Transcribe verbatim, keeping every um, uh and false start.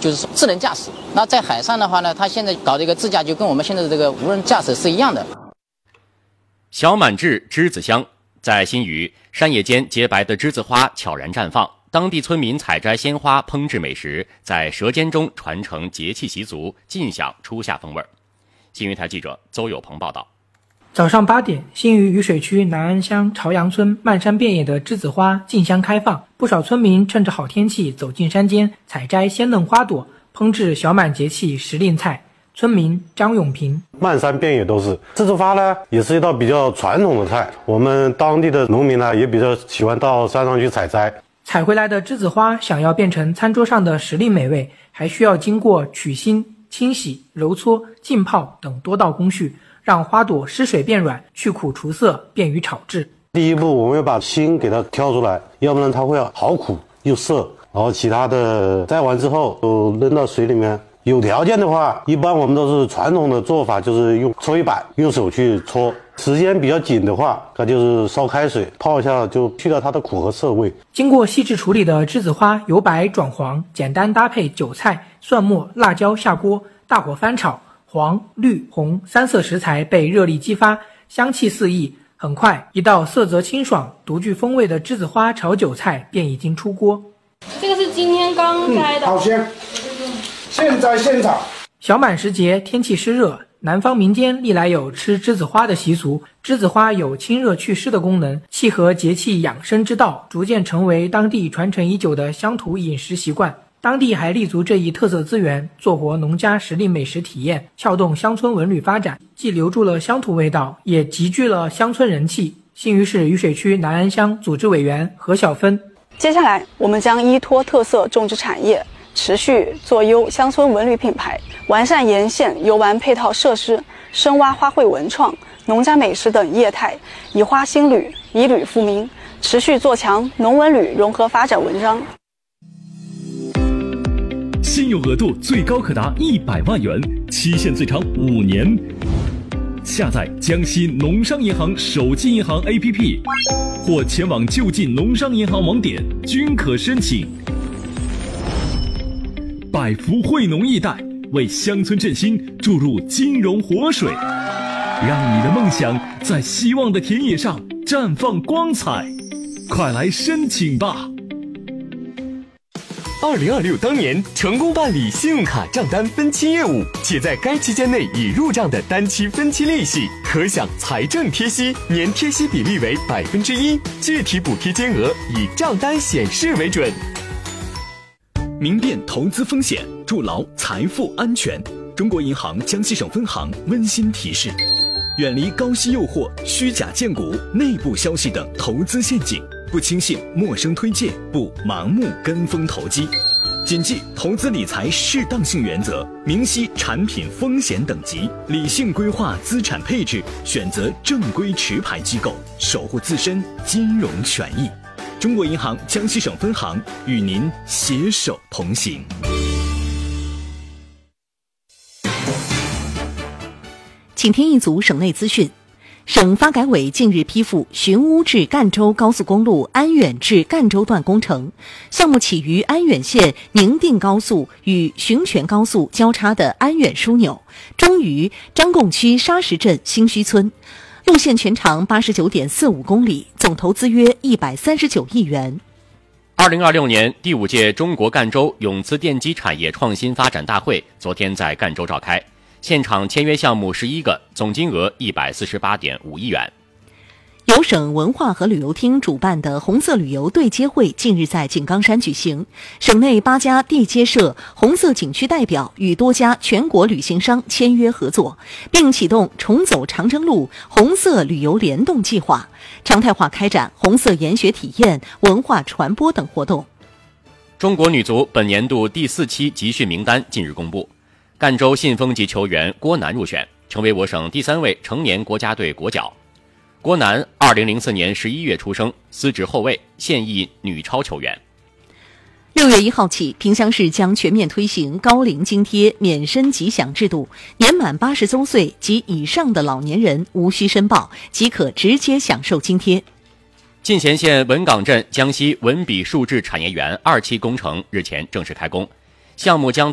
就是智能驾驶。那在海上的话呢，它现在搞这个自驾，就跟我们现在的这个无人驾驶是一样的。 小满志栀子香，在新余山野间洁白的栀子花悄然绽放，当地村民采摘鲜花烹制美食，在舌尖中传承节气习俗，尽享初夏风味。新余台记者邹有朋报道。 早上八点，新余雨水区南安乡朝阳村漫山遍野的栀子花竞相开放，不少村民趁着好天气走进山间，采摘鲜嫩花朵，烹制小满节气时令菜。村民张永平： 漫山遍野都是栀子花呢，也是一道比较传统的菜，我们当地的农民呢也比较喜欢到山上去采摘。 采回来的栀子花想要变成餐桌上的时令美味，还需要经过取芯、清洗、揉搓、浸泡等多道工序，让花朵失水变软，去苦除涩，便于炒制。 第一步，我们要把芯给它挑出来，要不然它会好苦又涩。然后其他的摘完之后就扔到水里面。有条件的话，一般我们都是传统的做法，就是用搓衣板用手去搓。时间比较紧的话，它就是烧开水泡一下，就去掉它的苦和涩味。 经过细致处理的栀子花由白转黄，简单搭配韭菜、蒜末、辣椒下锅，大火翻炒，黄、绿、红三色食材被热力激发，香气四溢。很快，一道色泽清爽、独具风味的栀子花炒韭菜便已经出锅。 这个是今天刚摘的， 嗯、好鲜。现在现炒。 小满时节，天气湿热，南方民间历来有吃栀子花的习俗。栀子花有清热祛湿的功能，契合节气养生之道，逐渐成为当地传承已久的乡土饮食习惯。当地还立足这一特色资源，做活农家时令美食体验，撬动乡村文旅发展，既留住了乡土味道，也集聚了乡村人气。新余市雨水区南安乡组织委员何小芬： 接下来，我们将依托特色种植产业，持续做优乡村文旅品牌，完善沿线游玩配套设施，深挖花卉文创、农家美食等业态，以花兴旅，以旅富民，持续做强农文旅融合发展文章。 信用额度最高可达一百万元，期限最长五年。下载江西农商银行手机银行 A P P， 或前往就近农商银行网点均可申请。百福惠农易贷为乡村振兴注入金融活水，让你的梦想在希望的田野上绽放光彩。快来申请吧！ 二零二六当年成功办理信用卡账单分期业务，且在该期间内已入账的单期分期利息，可享财政贴息，年贴息比例为百分之一，具体补贴金额以账单显示为准。 明辨投资风险，筑牢财富安全。中国银行江西省分行温馨提示：远离高息诱惑、虚假荐股、内部消息等投资陷阱，不轻信陌生推荐，不盲目跟风投机，谨记投资理财适当性原则，明晰产品风险等级，理性规划资产配置，选择正规持牌机构，守护自身金融权益。中国银行江西省分行与您携手同行。 请听一组省内资讯。省发改委近日批复寻乌至赣州高速公路安远至赣州段工程项目，起于安远县宁定高速与寻泉高速交叉的安远枢纽，终于张贡区沙石镇新圩村，路线全长 八十九点四五公里，总投资约一百三十九亿元。 二零二六年第五届中国赣州永磁电机产业创新发展大会昨天在赣州召开，现场签约项目十一个，总金额一百四十八点五亿元。 由省文化和旅游厅主办的红色旅游对接会近日在井冈山举行，省内八家地接社、红色景区代表与多家全国旅行商签约合作，并启动重走长征路红色旅游联动计划，常态化开展红色研学体验、文化传播等活动。 中国女足本年度第四期集训名单近日公布，赣州信丰籍球员郭楠入选，成为我省第三位成年国家队国脚。郭楠二零零四年十一月出生，司职后卫，现役女超球员。 六月一号起，萍乡市将全面推行高龄津贴免申吉享制度，年满八十周岁及以上的老年人无需申报，即可直接享受津贴。 进贤县文岗镇江西文笔数制产业园二期工程日前正式开工，项目将